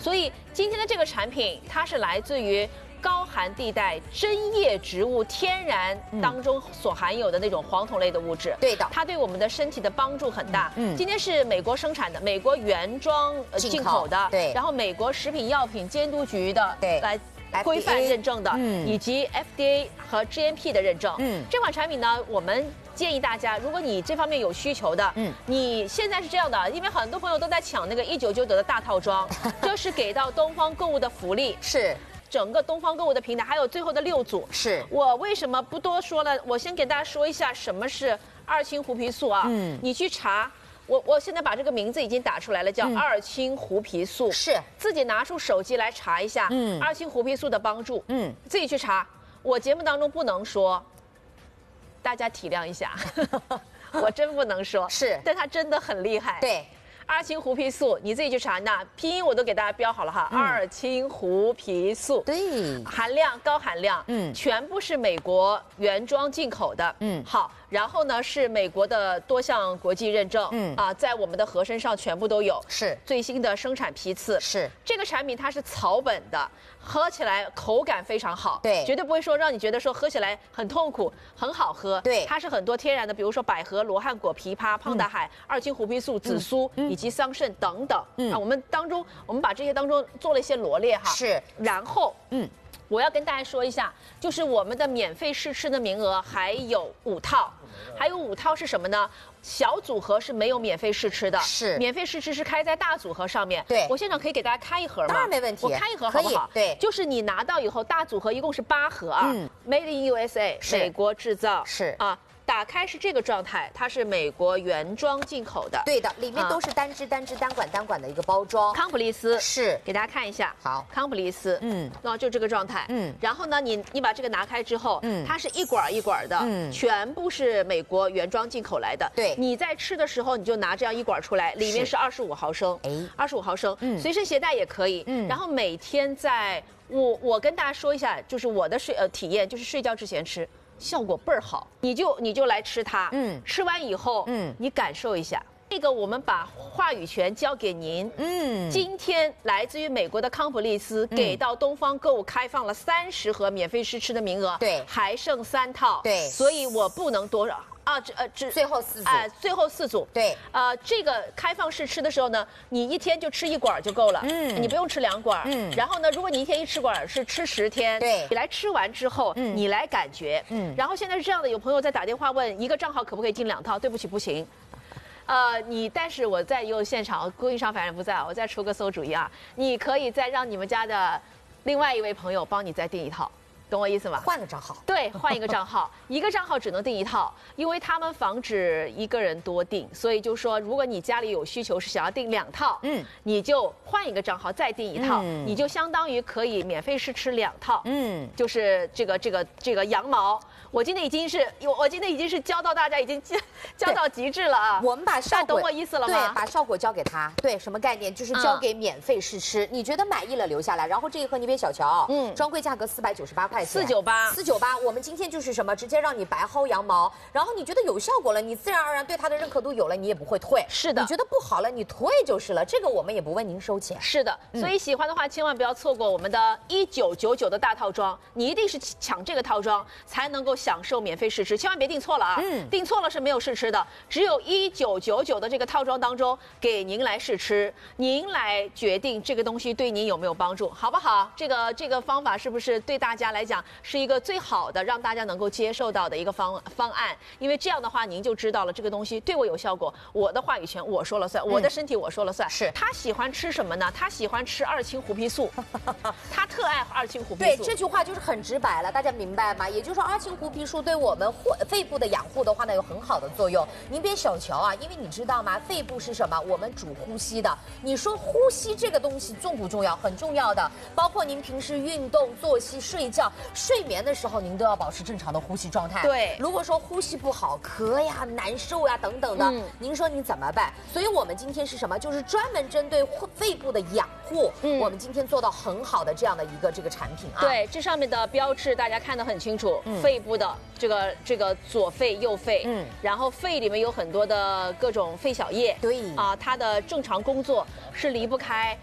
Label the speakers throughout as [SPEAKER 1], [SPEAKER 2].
[SPEAKER 1] 所以今天的这个产品，它是来自于高寒地带针叶植物天然当中所含有的那种黄酮类的物质。
[SPEAKER 2] 对的，
[SPEAKER 1] 它对我们的身体的帮助很大。今天是美国生产的，美国原装进口的，
[SPEAKER 2] 对，
[SPEAKER 1] 然后美国食品药品监督局的，
[SPEAKER 2] 对，
[SPEAKER 1] 来规范认证的，以及 FDA 和 GMP 的认证。这款产品呢，我们建议大家，如果你这方面有需求的，你现在是这样的，因为很多朋友都在抢那个1999的大套装，就是给到东方购物的福利
[SPEAKER 2] 是。
[SPEAKER 1] 整个东方购物的平台，还有最后的6组。
[SPEAKER 2] 是
[SPEAKER 1] 我为什么不多说了？我先给大家说一下什么是2氢胡皮素啊。你去查，我现在把这个名字已经打出来了，叫2氢胡皮素。
[SPEAKER 2] 是，
[SPEAKER 1] 自己拿出手机来查一下，2氢胡皮素的帮助。自己去查。我节目当中不能说，大家体谅一下，我真不能说。
[SPEAKER 2] 是，
[SPEAKER 1] 但它真的很厉害。
[SPEAKER 2] 对。
[SPEAKER 1] 2氢胡皮素，你自己去查，那拼音我都给大家标好了哈。2氢胡皮素，
[SPEAKER 2] 对，
[SPEAKER 1] 含量高含量，全部是美国原装进口的，好，然后呢是美国的多项国际认证，在我们的盒身上全部都有，
[SPEAKER 2] 是
[SPEAKER 1] 最新的生产批次，
[SPEAKER 2] 是
[SPEAKER 1] 这个产品它是草本的，喝起来口感非常好，
[SPEAKER 2] 对，
[SPEAKER 1] 绝对不会说让你觉得说喝起来很痛苦，很好喝，
[SPEAKER 2] 对，
[SPEAKER 1] 它是很多天然的，比如说百合、罗汉果、枇杷、胖大海、2氢胡皮素、紫苏。以及桑葚等等，我们把这些当中做了一些罗列哈，
[SPEAKER 2] 是，
[SPEAKER 1] 然后我要跟大家说一下，就是我们的免费试吃的名额还有5套，还有5套是什么呢？小组合是没有免费试吃的，
[SPEAKER 2] 是免
[SPEAKER 1] 费试吃是开在大组合上面。
[SPEAKER 2] 对，
[SPEAKER 1] 我现场可以给大家开一盒吗？
[SPEAKER 2] 当然没问题，
[SPEAKER 1] 我开一盒好不好？
[SPEAKER 2] 对，
[SPEAKER 1] 就是你拿到以后，大组合一共是8盒啊，Made in USA， 美国制造，
[SPEAKER 2] 是
[SPEAKER 1] 啊。打开是这个状态，它是美国原装进口的。
[SPEAKER 2] 对的，里面都是单支、单管的一个包装。
[SPEAKER 1] 康普利斯
[SPEAKER 2] 是，
[SPEAKER 1] 给大家看一下。
[SPEAKER 2] 好，
[SPEAKER 1] 康普利斯，就这个状态。然后呢，你把这个拿开之后，它是一管一管的，全部是美国原装进口来的。
[SPEAKER 2] 对，
[SPEAKER 1] 你在吃的时候，你就拿这样一管出来，里面是25毫升，25毫升，随身携带也可以。然后每天我跟大家说一下，就是我的体验，就是睡觉之前吃。效果倍儿好，你就来吃它，吃完以后，你感受一下。这个我们把话语权交给您，今天来自于美国的康普利斯给到东方购物开放了30盒免费试吃的名额，
[SPEAKER 2] 对，
[SPEAKER 1] 还剩3套，
[SPEAKER 2] 对，
[SPEAKER 1] 所以我不能多少。
[SPEAKER 2] 最后4组，
[SPEAKER 1] 最后4组，
[SPEAKER 2] 对，
[SPEAKER 1] 这个开放式吃的时候呢，你一天就吃1管就够了，你不用吃2管，然后呢，如果你一天1管是吃10天，
[SPEAKER 2] 对，
[SPEAKER 1] 你来吃完之后，你来感觉，然后现在是这样的，有朋友在打电话问一个账号可不可以进2套，对不起，不行。但是我在有现场，供应商反正不在，我再出个馊主意啊，你可以再让你们家的另外一位朋友帮你再订1套。懂我意思吗？
[SPEAKER 2] 换个账号，
[SPEAKER 1] 对，换一个账号，一个账号只能订1套，因为他们防止一个人多订，所以就说，如果你家里有需求是想要订2套，你就换一个账号再订1套，你就相当于可以免费试吃2套，就是这个羊毛，我今天已经是教到大家已经教到极致了啊！
[SPEAKER 2] 我们把效果，
[SPEAKER 1] 懂我意思了吗？
[SPEAKER 2] 对，把效果交给他，对，什么概念？就是交给免费试吃，你觉得满意了留下来，然后这一盒你别小瞧，专柜价格498块钱，498，我们今天就是什么，直接让你白薅羊毛，然后你觉得有效果了，你自然而然对它的认可度有了，你也不会退。
[SPEAKER 1] 是的，
[SPEAKER 2] 你觉得不好了，你退就是了，这个我们也不问您收钱。
[SPEAKER 1] 是的，所以喜欢的话千万不要错过我们的1999的大套装，你一定是抢这个套装才能够享受免费试吃，千万别订错了啊！订错了是没有试吃的，只有1999的这个套装当中给您来试吃，您来决定这个东西对您有没有帮助，好不好？这个方法是不是对大家来讲是一个最好的让大家能够接受到的一个方案？因为这样的话您就知道了这个东西对我有效果，我的话语权我说了算，我的身体我说了算。
[SPEAKER 2] 是
[SPEAKER 1] 他喜欢吃什么呢？他喜欢吃2氢胡皮素，他特爱2氢胡皮素。
[SPEAKER 2] 对，这句话就是很直白了，大家明白吗？也就是说，2氢胡皮素对我们肺部的养护的话呢，有很好的作用。您别小瞧啊，因为你知道吗？肺部是什么？我们主呼吸的。你说呼吸这个东西重不重要？很重要的，包括您平时运动、作息、睡觉、睡眠的时候，您都要保持正常的呼吸状态。
[SPEAKER 1] 对，
[SPEAKER 2] 如果说呼吸不好，咳呀、难受呀等等的，您说你怎么办？所以我们今天是什么？就是专门针对肺部的养护，我们今天做到很好的这样的一个这个产品啊。
[SPEAKER 1] 对，这上面的标志大家看得很清楚，肺部的这个左肺、右肺，然后肺里面有很多的各种肺小叶，
[SPEAKER 2] 对
[SPEAKER 1] 啊，它的正常工作是离不开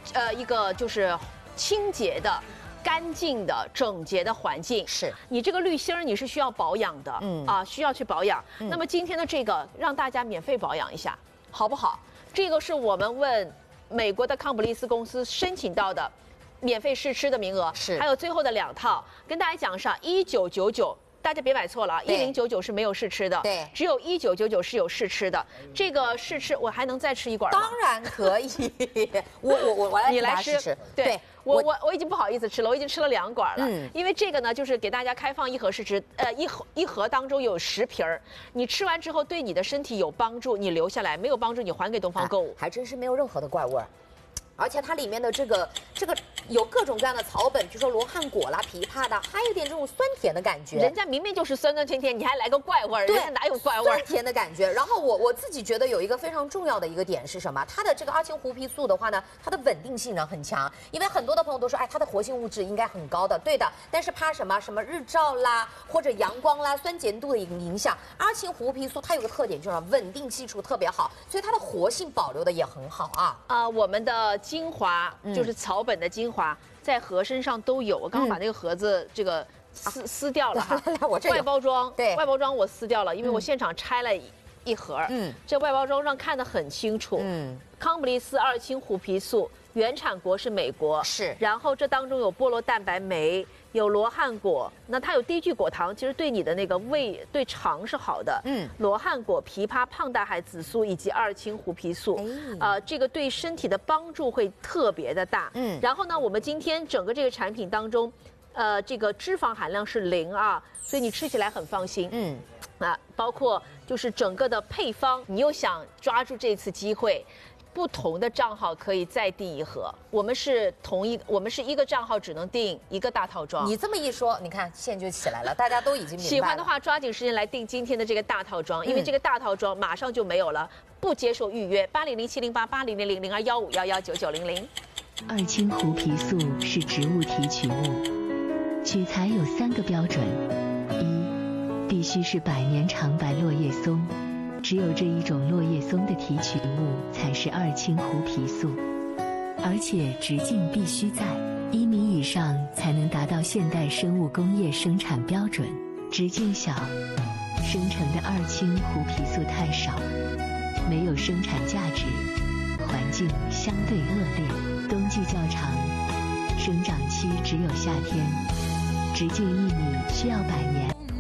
[SPEAKER 1] 一个就是清洁的。干净的、整洁的环境，
[SPEAKER 2] 是
[SPEAKER 1] 你这个滤芯儿你是需要保养的，需要去保养。那么今天的这个让大家免费保养一下，好不好？这个是我们问美国的康普利斯公司申请到的免费试吃的名额，
[SPEAKER 2] 是
[SPEAKER 1] 还有最后的2套，跟大家讲上1999。大家别买错了啊，1099是没有试吃的，
[SPEAKER 2] 对，
[SPEAKER 1] 只有1999是有试吃的。这个试吃我还能再吃一管吗？
[SPEAKER 2] 当然可以，我来
[SPEAKER 1] 你来吃，对。我已经不好意思吃了，我已经吃了2管了。因为这个呢，就是给大家开放1盒试吃，一盒当中有10瓶儿，你吃完之后对你的身体有帮助，你留下来；没有帮助，你还给东方购物。
[SPEAKER 2] 还真是没有任何的怪味儿。而且它里面的这个有各种各样的草本，比如说罗汉果啦、枇杷的，还有点这种酸甜的感觉。
[SPEAKER 1] 人家明明就是酸酸甜甜，你还来个怪味儿，
[SPEAKER 2] 对，
[SPEAKER 1] 人家哪有怪味儿？
[SPEAKER 2] 酸甜的感觉。然后我自己觉得有一个非常重要的一个点是什么？它的这个2氢胡皮素的话呢，它的稳定性呢很强。因为很多的朋友都说，哎，它的活性物质应该很高的，对的。但是怕什么日照啦，或者阳光啦、酸碱度的影响。2氢胡皮素它有个特点就是稳定基础特别好，所以它的活性保留的也很好啊。
[SPEAKER 1] 我们的精华。就是草本的精华，在盒身上都有。我刚刚把那个盒子这个撕掉了哈，
[SPEAKER 2] 我这
[SPEAKER 1] 外包装，
[SPEAKER 2] 对，
[SPEAKER 1] 外包装我撕掉了，因为我现场拆了一盒。这外包装上看得很清楚。康普利斯2氢胡皮素原产国是美国，
[SPEAKER 2] 是。
[SPEAKER 1] 然后这当中有菠萝蛋白酶，有罗汉果，那它有低聚果糖，其实对你的那个胃、对肠是好的。罗汉果、枇杷、胖大海紫苏以及2氢胡皮素，这个对身体的帮助会特别的大。然后呢，我们今天整个这个产品当中，这个脂肪含量是0啊，所以你吃起来很放心。包括就是整个的配方，你又想抓住这次机会。不同的账号可以再订1盒，我们是一个账号只能订1个大套装。
[SPEAKER 2] 你这么一说，你看线就起来了，大家都已经明白了。
[SPEAKER 1] 喜欢的话，抓紧时间来订今天的这个大套装，因为这个大套装马上就没有了，不接受预约。800-708-8000-0215119900。
[SPEAKER 3] 2氢胡皮素是植物提取物，取材有3个标准：一，必须是100年长白落叶松。只有这一种落叶松的提取物才是2氢胡皮素，而且直径必须在1米以上才能达到现代生物工业生产标准。直径小，生成的2氢胡皮素太少，没有生产价值，环境相对恶劣，冬季较长，生长期只有夏天，直径1米需要100年。